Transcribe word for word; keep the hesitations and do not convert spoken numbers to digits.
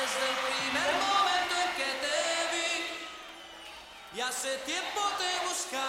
desde el primer momento en que te vi. Y hace tiempo te buscaba.